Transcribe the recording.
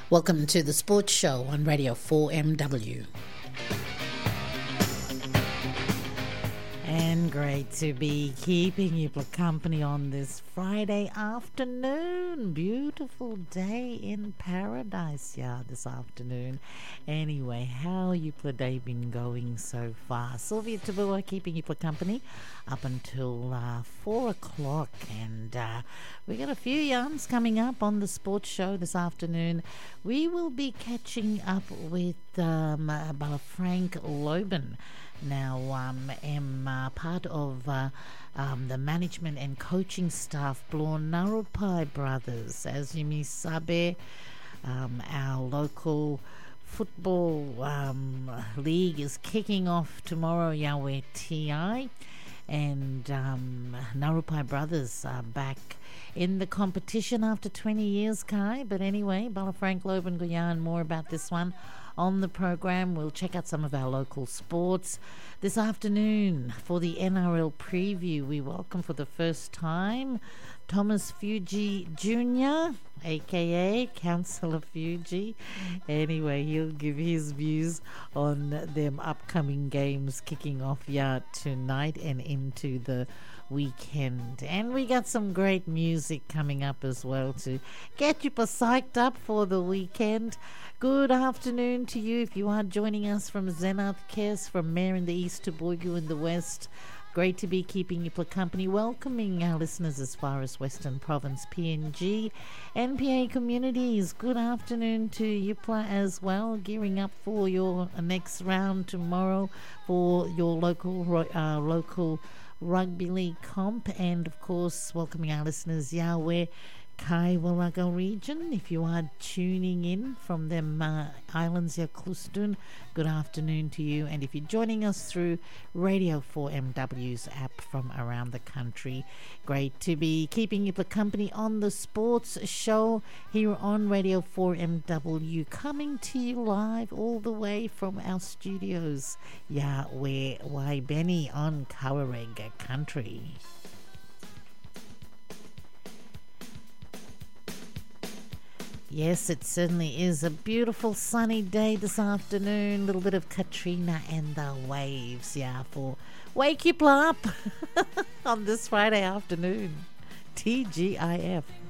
Welcome to the Sports Show on Radio 4MW. And great to be keeping you company on this Friday afternoon. Beautiful day in paradise, this afternoon. Anyway, how you day been going so far? Sylvia Tabua keeping you company up until 4 o'clock. And we got a few yarns coming up on the Sports Show this afternoon. We will be catching up with Frank Loban. Now, I'm part of the management and coaching staff, Blor Narupai Brothers. As you may sabe, our local football league is kicking off tomorrow, Yahweh TI. And Narupai Brothers are back in the competition after 20 years, Kai. But anyway, Bala Frank Loban Guyan, more about this one on the program. We'll check out some of our local sports. This afternoon, for the NRL preview, we welcome for the first time Thomas Fuji Jr., a.k.a. Councillor Fuji. Anyway, he'll give his views on them upcoming games kicking off tonight and into the weekend. And we got some great music coming up as well to get you psyched up for the weekend. Good afternoon to you if you are joining us from Zenath Kes, from Mare in the east to Boigu in the west. Great to be keeping you company, welcoming our listeners as far as Western Province, PNG, NPA communities. Good afternoon to Yupla as well, gearing up for your next round tomorrow for your local rugby league comp, and of course welcoming our listeners Yahweh Kai Walaga region. If you are tuning in from them islands, Klustun, good afternoon to you. And if you're joining us through Radio 4MW's app from around the country, great to be keeping you company on the Sports Show here on Radio 4MW, coming to you live all the way from our studios, Yahweh Waibeni on Kawarega country. Yes, it certainly is a beautiful sunny day this afternoon. A little bit of Katrina and the waves, for wake you up on this Friday afternoon. TGIF.